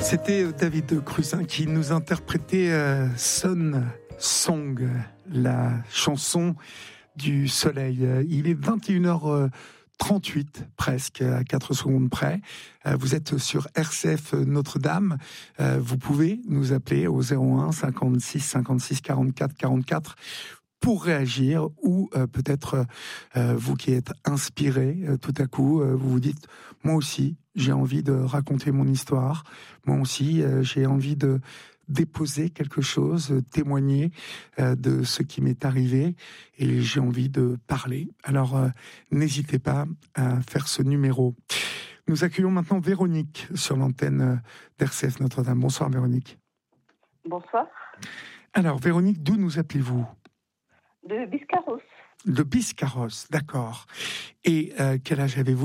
C'était David Cruzin qui nous interprétait Sun Song, la chanson du soleil. Il est 21h38 presque, à 4 secondes près. Vous êtes sur RCF Notre-Dame. Vous pouvez nous appeler au 01 56 56 44 44 pour réagir, ou peut-être vous qui êtes inspiré, tout à coup, vous vous dites, moi aussi, j'ai envie de raconter mon histoire, moi aussi, j'ai envie de déposer quelque chose, témoigner de ce qui m'est arrivé, et j'ai envie de parler. Alors, n'hésitez pas à faire ce numéro. Nous accueillons maintenant Véronique sur l'antenne d'RCF Notre-Dame. Bonsoir Véronique. Bonsoir. Alors Véronique, d'où nous appelez-vous ? De Biscarrosse. De Biscarrosse, d'accord. Et quel âge avez-vous ?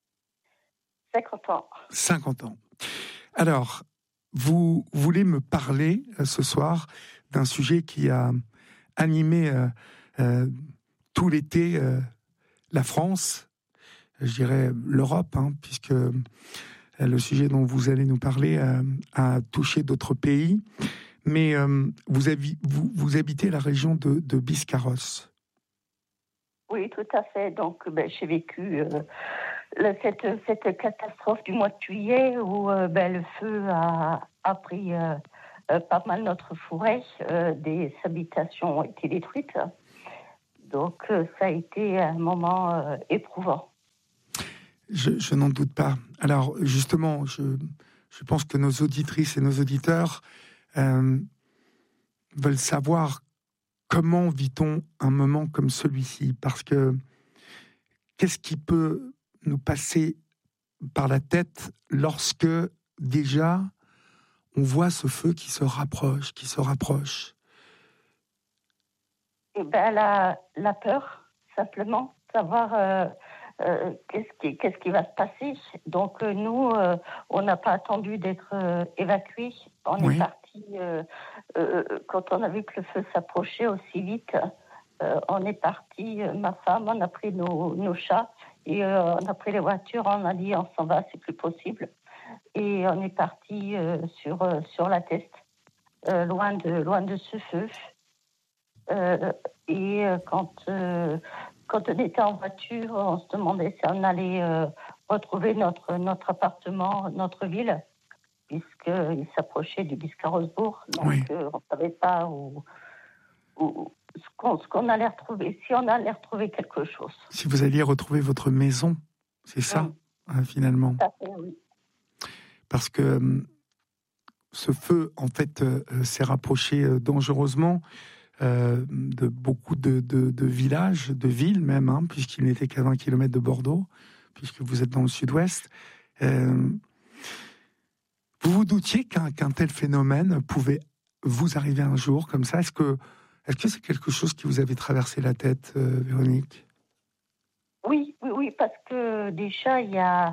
50 ans. 50 ans. Alors, vous voulez me parler ce soir d'un sujet qui a animé tout l'été la France, je dirais l'Europe, puisque le sujet dont vous allez nous parler a touché d'autres pays. Mais vous habitez la région de Biscarrosse. Oui, tout à fait. Donc, j'ai vécu cette catastrophe du mois de juillet où le feu a pris pas mal notre forêt. Des habitations ont été détruites. Donc, ça a été un moment éprouvant. Je n'en doute pas. Alors, justement, je pense que nos auditrices et nos auditeurs veulent savoir comment vit-on un moment comme celui-ci, parce que qu'est-ce qui peut nous passer par la tête lorsque déjà on voit ce feu qui se rapproche. Eh ben, la peur, simplement, savoir qu'est-ce qui va se passer. Donc nous, on n'a pas attendu d'être évacués. On est parti quand on a vu que le feu s'approchait aussi vite. On est parti, ma femme, on a pris nos chats et on a pris les voitures. On a dit on s'en va, c'est plus possible. Et on est parti sur la Teste, loin de ce feu. Quand on était en voiture, on se demandait si on allait retrouver notre appartement, notre ville, puisqu'il s'approchait du Biscarrosse-Bourg. Donc, on ne savait pas ce qu'on allait retrouver, si on allait retrouver quelque chose. Si vous alliez retrouver votre maison, c'est ça, finalement. Tout à fait, oui. Parce que ce feu, en fait, s'est rapproché dangereusement de beaucoup de villages, de villes même, puisqu'il n'était qu'à 20 km de Bordeaux, puisque vous êtes dans le sud-ouest. Vous vous doutiez qu'un tel phénomène pouvait vous arriver un jour comme ça ? Est-ce que c'est quelque chose qui vous avait traversé la tête, Véronique ? Oui, parce que déjà, il y a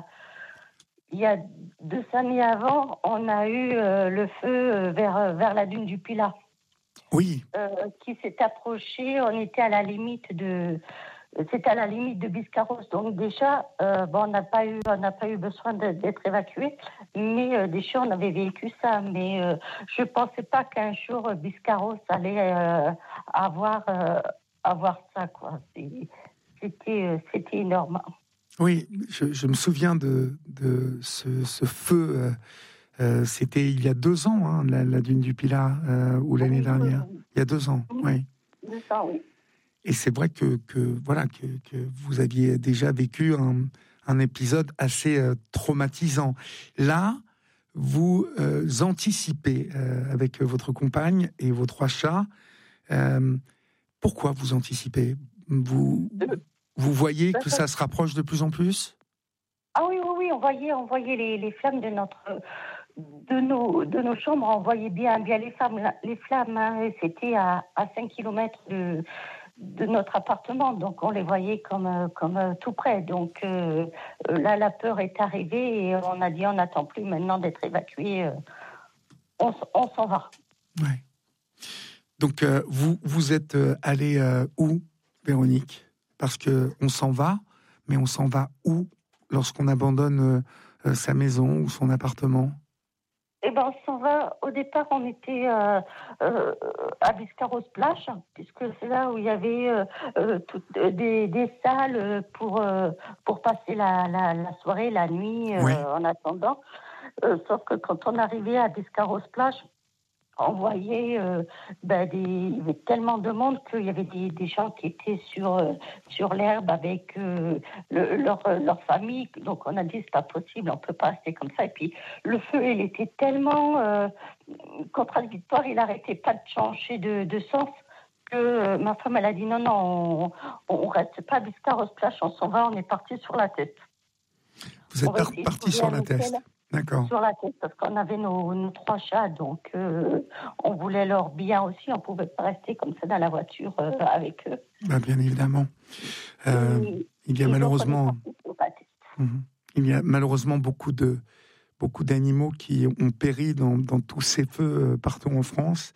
2 années avant, on a eu le feu vers la dune du Pilat. Oui. Qui s'est approché. On était à la limite de Biscarrosse. Donc déjà, on n'a pas eu besoin d'être évacués, mais déjà on avait vécu ça. Mais je pensais pas qu'un jour Biscarrosse allait avoir ça, quoi. C'était énorme. Oui, je me souviens de ce feu. C'était il y a 2 ans, la dune du Pilat, ou l'année dernière. Il y a 2 ans, oui. 2 ans, oui. Et c'est vrai que vous aviez déjà vécu un épisode assez traumatisant. Là, vous anticipez avec votre compagne et vos 3 chats. Pourquoi vous anticipez ? Vous voyez que ça se rapproche de plus en plus ? Ah oui, on voyait les flammes de nos chambres, on voyait bien les flammes, et c'était à 5 km de notre appartement, donc on les voyait comme tout près. Donc là, la peur est arrivée et on a dit on n'attend plus maintenant d'être évacués, on s'en va. Ouais. Donc vous êtes allé où, Véronique ? Parce que on s'en va, mais on s'en va où lorsqu'on abandonne sa maison ou son appartement ? Eh ben, on s'en va. Au départ, on était à Biscarrosse-Plage, puisque c'est là où il y avait des salles pour passer la soirée, la nuit, Oui, en attendant. Sauf que quand on arrivait à Biscarrosse-Plage, on voyait il y avait tellement de monde qu'il y avait des gens qui étaient sur l'herbe avec leur famille. Donc on a dit c'est pas possible, on peut pas rester comme ça. Et puis le feu, il était tellement contradictoire, il arrêtait pas de changer de sens que ma femme elle a dit non, on reste pas à Biscarrosse-Plage, on s'en va, on est parti sur la tête. vous On êtes va essayer de parti trouver sur un la hôtel test. D'accord. sur la tête parce qu'on avait nos 3 chats, donc on voulait leur bien aussi. On pouvait pas rester comme ça dans la voiture avec eux. Bah, bien évidemment. Il y a Donc on est malheureusement, parti sur la tête. il y a malheureusement beaucoup d'animaux qui ont péri dans tous ces feux partout en France.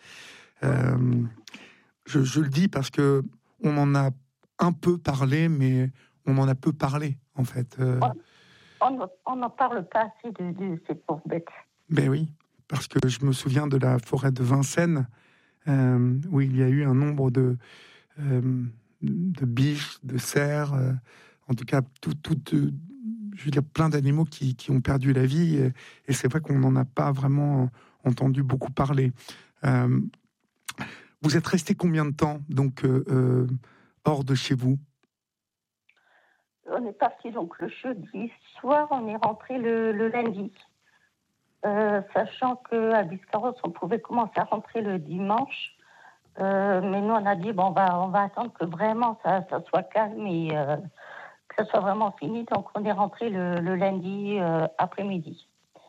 Je le dis parce que on en a un peu parlé, mais on en a peu parlé en fait. On n'en parle pas assez de ces pauvres bêtes. Ben oui, parce que je me souviens de la forêt de Vincennes, où il y a eu un nombre de biches, de cerfs, en tout cas, je veux dire, plein d'animaux qui ont perdu la vie, et c'est vrai qu'on n'en a pas vraiment entendu beaucoup parler. Vous êtes resté combien de temps, donc, hors de chez vous? On est parti donc le jeudi soir, on est rentré le lundi. Sachant qu'à Biscarrosse, on pouvait commencer à rentrer le dimanche. Mais nous, on a dit, bon, on va attendre que vraiment ça soit calme et que ça soit vraiment fini. Donc, on est rentré le lundi après-midi.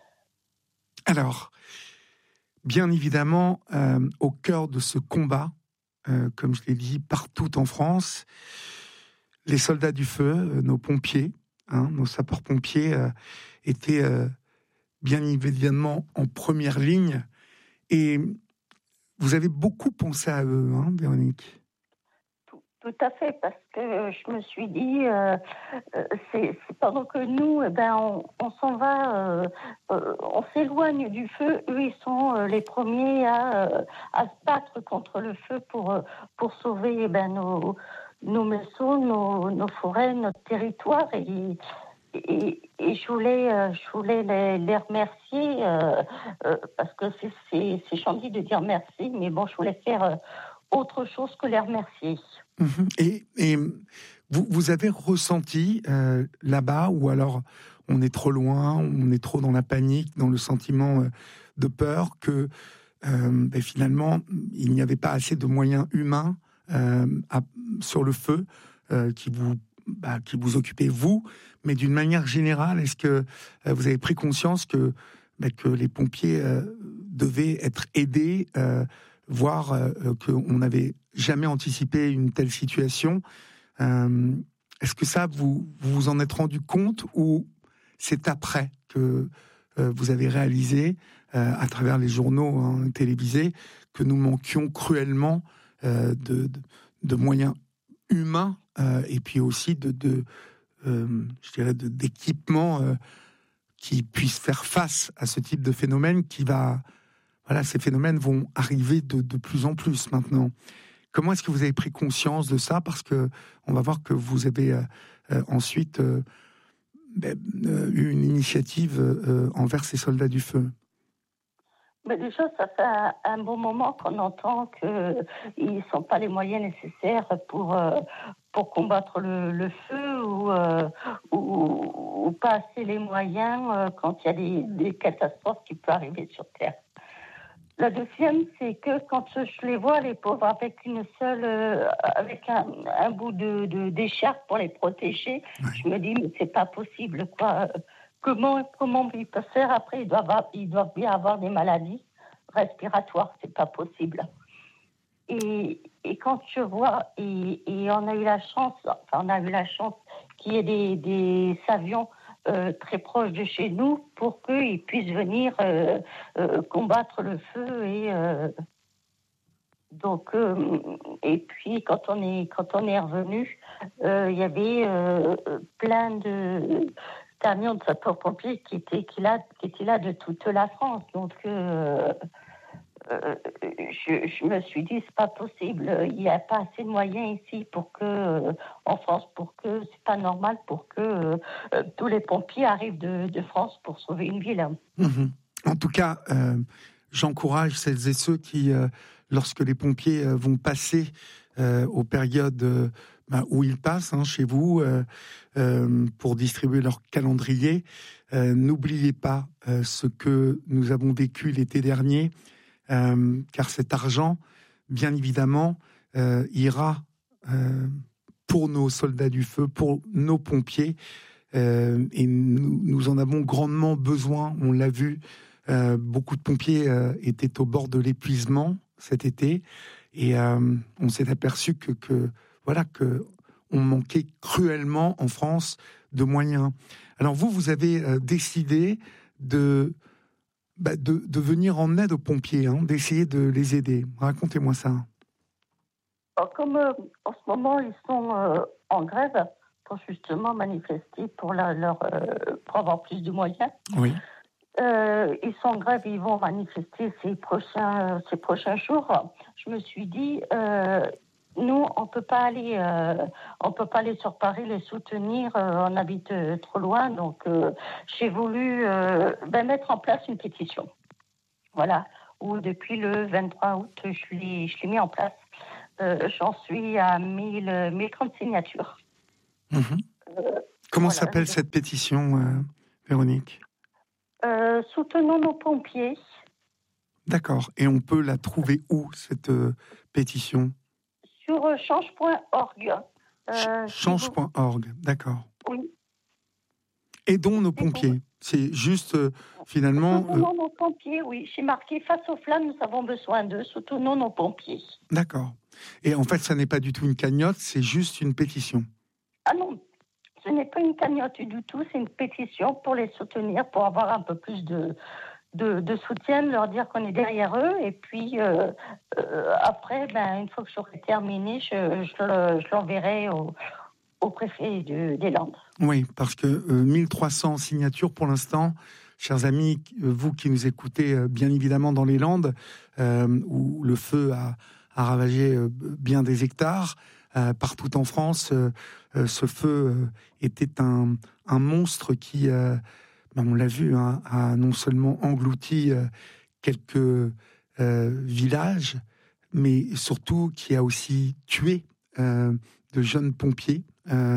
Alors, bien évidemment, au cœur de ce combat, comme je l'ai dit, partout en France, les soldats du feu, nos pompiers, nos sapeurs-pompiers, étaient bien évidemment en première ligne. Et vous avez beaucoup pensé à eux, Véronique? Tout à fait, parce que je me suis dit, c'est pendant que nous, on s'en va, on s'éloigne du feu, eux, ils sont les premiers à se battre contre le feu pour sauver nos maisons, nos forêts, notre territoire. Et je voulais les remercier, parce que c'est gentil de dire merci, mais bon, je voulais faire autre chose que les remercier. Et vous avez ressenti là-bas, ou alors on est trop loin, on est trop dans la panique, dans le sentiment de peur, que finalement il n'y avait pas assez de moyens humains sur le feu qui vous occupait vous, mais d'une manière générale, est-ce que vous avez pris conscience que les pompiers devaient être aidés, voire qu'on n'avait jamais anticipé une telle situation? Est-ce que ça, vous vous en êtes rendu compte, ou c'est après que vous avez réalisé, à travers les journaux télévisés, que nous manquions cruellement de moyens humains, et puis aussi je dirais d'équipements qui puissent faire face à ce type de phénomène ces phénomènes vont arriver de plus en plus maintenant. Comment est-ce que vous avez pris conscience de ça? Parce que on va voir que vous avez ensuite eu une initiative envers ces soldats du feu. Mais déjà, ça fait un bon moment qu'on entend qu'ils ne sont pas les moyens nécessaires pour combattre le feu, ou pas assez les moyens quand il y a des catastrophes qui peuvent arriver sur Terre. La deuxième, c'est que quand je les vois, les pauvres, avec avec un bout d'écharpe pour les protéger, ouais. Je me dis, mais c'est pas possible, quoi. Comment ils peuvent faire après? Ils doivent bien avoir des maladies respiratoires, c'est pas possible. Et quand je vois, et on a eu la chance qu'il y ait des avions très proches de chez nous pour qu'ils puissent venir combattre le feu, et puis quand on est revenu, il y avait plein de camion de sapeurs-pompiers qui était là de toute la France. Donc, je me suis dit, c'est pas possible. Il n'y a pas assez de moyens ici en France, c'est pas normal pour que tous les pompiers arrivent de France pour sauver une ville. Mmh. En tout cas, j'encourage celles et ceux qui, lorsque les pompiers vont passer aux périodes où ils passent chez vous pour distribuer leur calendrier, n'oubliez pas ce que nous avons vécu l'été dernier, car cet argent, bien évidemment, ira pour nos soldats du feu, pour nos pompiers, et nous en avons grandement besoin, on l'a vu. Beaucoup de pompiers étaient au bord de l'épuisement cet été, et on s'est aperçu que on manquait cruellement en France de moyens. Alors vous avez décidé de venir en aide aux pompiers, d'essayer de les aider. Racontez-moi ça. Comme en ce moment ils sont en grève pour justement manifester pour avoir plus de moyens. Oui. Ils sont en grève, ils vont manifester ces prochains jours. Je me suis dit, nous, on peut pas aller sur Paris les soutenir. On habite trop loin, donc j'ai voulu mettre en place une pétition. Voilà, où depuis le 23 août, je l'ai mis en place. J'en suis à 1030 signatures. Mmh. Comment s'appelle cette pétition, Véronique ? Soutenons nos pompiers. D'accord. Et on peut la trouver où, cette pétition ? Sur change.org. Change.org, d'accord. Oui. Aidons nos pompiers. C'est juste, finalement... Soutenons nos pompiers, oui. J'ai marqué, face aux flammes, nous avons besoin d'eux. Soutenons nos pompiers. D'accord. Et en fait, ça n'est pas du tout une cagnotte, c'est juste une pétition. Ah non, ce n'est pas une cagnotte du tout, c'est une pétition pour les soutenir, pour avoir un peu plus de soutien, leur dire qu'on est derrière eux. Et puis, après, une fois que j'aurai terminé, je l'enverrai au préfet des Landes. Oui, parce que 1300 signatures pour l'instant, chers amis, vous qui nous écoutez bien évidemment dans les Landes, où le feu a ravagé bien des hectares, partout en France, ce feu était un monstre qui, on l'a vu, a non seulement englouti quelques villages, mais surtout qui a aussi tué de jeunes pompiers,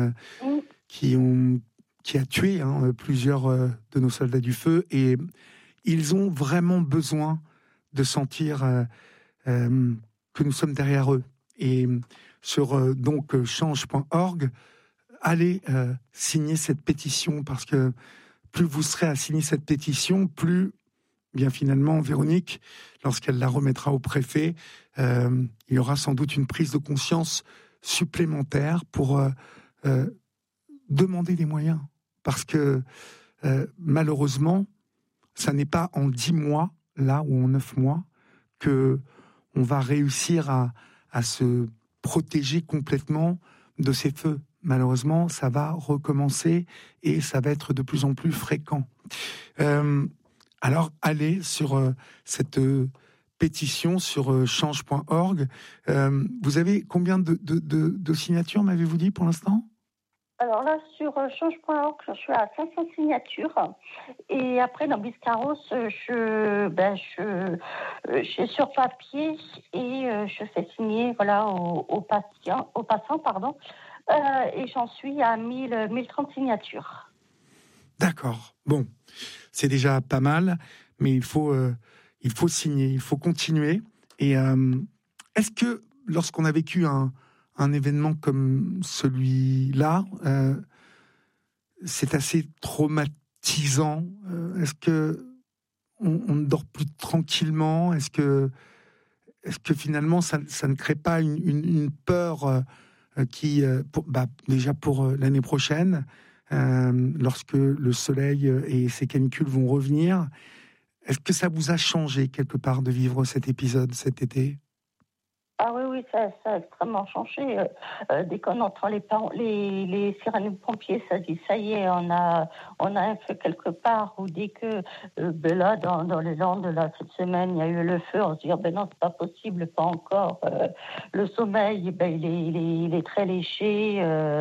qui a tué plusieurs de nos soldats du feu, et ils ont vraiment besoin de sentir que nous sommes derrière eux. Et sur donc change.org, allez signer cette pétition, parce que plus vous serez à signer cette pétition, plus, bien finalement, Véronique, lorsqu'elle la remettra au préfet, il y aura sans doute une prise de conscience supplémentaire pour demander des moyens. Parce que malheureusement, ça n'est pas en 10 mois, là, ou en 9 mois, que on va réussir à se protéger complètement de ces feux. Malheureusement, ça va recommencer et ça va être de plus en plus fréquent. Alors, allez sur cette pétition sur change.org. Vous avez combien de signatures, m'avez-vous dit, pour l'instant ? Alors là, sur change.org, je suis à 500 signatures. Et après, dans Biscarros, je suis sur papier et je fais signer aux passants. Et j'en suis à 1030 signatures. D'accord. Bon, c'est déjà pas mal, mais il faut signer, il faut continuer. Et est-ce que lorsqu'on a vécu un événement comme celui-là, c'est assez traumatisant? Est-ce que on ne dort plus tranquillement? Est-ce que finalement ça ne crée pas une peur qui, déjà pour l'année prochaine, lorsque le soleil et ces canicules vont revenir, est-ce que ça vous a changé quelque part de vivre cet épisode cet été? Ah oui, ça a extrêmement changé. Dès qu'on entend les sirènes pompiers, ça dit ça y est, on a un feu quelque part. Ou dès que là, dans les Landes, là, cette semaine, il y a eu le feu, on se dit ben non, c'est pas possible, pas encore. Le sommeil, il est très léché.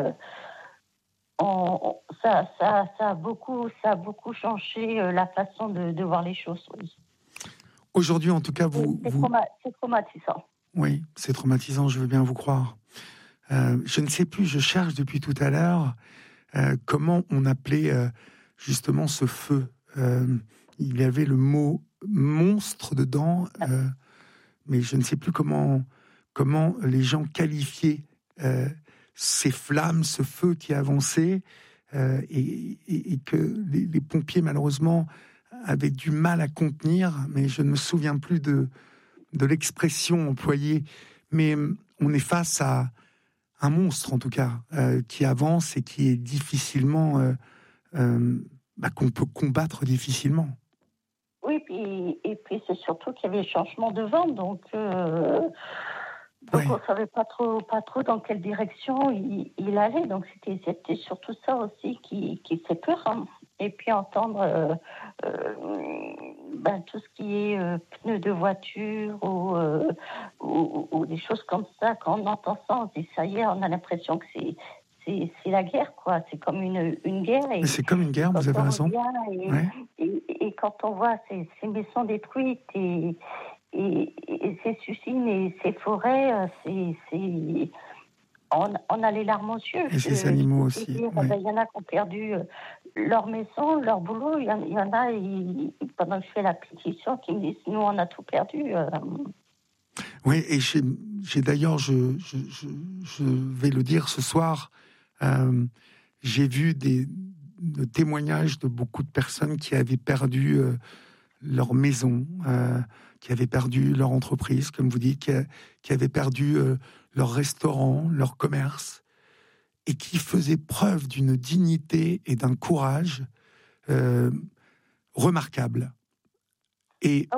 Ça a beaucoup changé la façon de voir les choses. Oui. Aujourd'hui, en tout cas, C'est traumatisant. Oui, c'est traumatisant, je veux bien vous croire. Je ne sais plus, je cherche depuis tout à l'heure comment on appelait justement ce feu. Il y avait le mot monstre dedans, mais je ne sais plus comment les gens qualifiaient ces flammes, ce feu qui avançait, et que les pompiers, malheureusement, avaient du mal à contenir, mais je ne me souviens plus de l'expression employée, mais on est face à un monstre, en tout cas, qui avance et qui est difficilement, qu'on peut combattre difficilement. Oui, et puis c'est surtout qu'il y avait changement de vent, donc Ouais. on savait pas trop dans quelle direction il allait, donc c'était surtout ça aussi qui fait peur. Hein. Et puis entendre tout ce qui est pneus de voiture ou des choses comme ça, quand on entend ça, on se dit ça y est, on a l'impression que c'est la guerre, quoi. C'est comme une guerre. Mais c'est comme une guerre, vous avez raison. Et quand on voit ces maisons détruites et ces usines et ces forêts, on a les larmes aux yeux. Et ces animaux aussi. Il y en a qui ont perdu leur maison, leur boulot. Il y en a, pendant que je fais la pétition, qui me disent nous, on a tout perdu. Oui, et j'ai d'ailleurs, je vais le dire ce soir, j'ai vu des témoignages de beaucoup de personnes qui avaient perdu leur maison, qui avaient perdu leur entreprise, comme vous dites, qui avaient perdu leur restaurant, leur commerce, et qui faisaient preuve d'une dignité et d'un courage remarquable. Et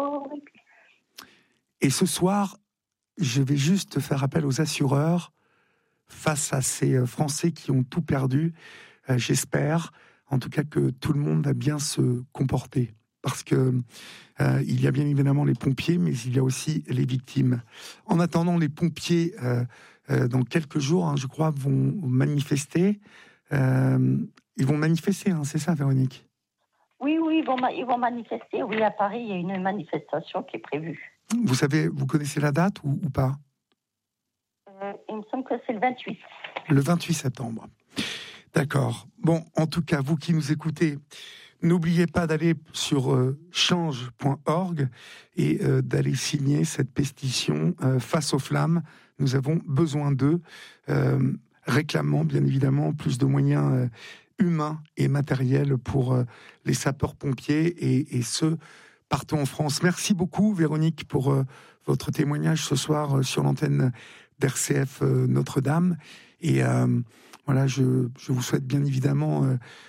ce soir, je vais juste faire appel aux assureurs face à ces Français qui ont tout perdu. J'espère, en tout cas, que tout le monde va bien se comporter. Parce que il y a bien évidemment les pompiers, mais il y a aussi les victimes. En attendant, les pompiers, dans quelques jours, hein, je crois, vont manifester. Ils vont manifester, hein, c'est ça, Véronique ? Oui, ils vont manifester. Oui, à Paris, il y a une manifestation qui est prévue. Vous connaissez la date ou pas ? Il me semble que c'est le 28. Le 28 septembre. D'accord. Bon, en tout cas, vous qui nous écoutez, n'oubliez pas d'aller sur change.org et d'aller signer cette pétition face aux flammes. Nous avons besoin d'eux, réclamant bien évidemment plus de moyens humains et matériels pour les sapeurs-pompiers et ceux partout en France. Merci beaucoup Véronique pour votre témoignage ce soir sur l'antenne d'RCF Notre-Dame. Et voilà, je vous souhaite bien évidemment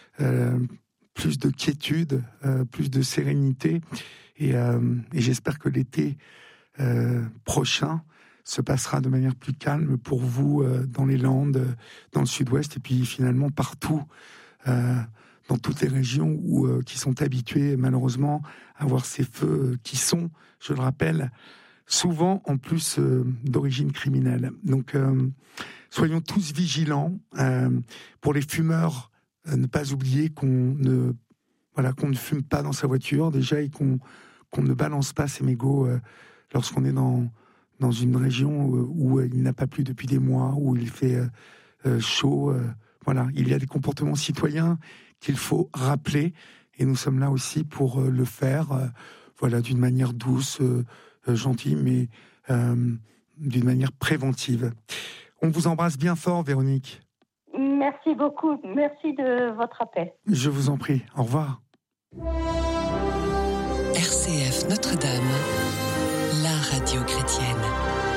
plus de quiétude, plus de sérénité, et j'espère que l'été prochain se passera de manière plus calme pour vous dans les Landes, dans le Sud-Ouest, et puis finalement partout, dans toutes les régions qui sont habituées malheureusement à voir ces feux qui sont, je le rappelle, souvent en plus d'origine criminelle. Donc soyons tous vigilants. Pour les fumeurs, ne pas oublier qu'on ne fume pas dans sa voiture déjà, et qu'on ne balance pas ses mégots lorsqu'on est dans une région où il n'a pas plu depuis des mois, où il fait chaud. Voilà, il y a des comportements citoyens qu'il faut rappeler, et nous sommes là aussi pour le faire, d'une manière douce, gentille, mais d'une manière préventive. On vous embrasse bien fort, Véronique. Merci beaucoup. Merci de votre appel. Je vous en prie. Au revoir. RCF Notre-Dame, la radio chrétienne.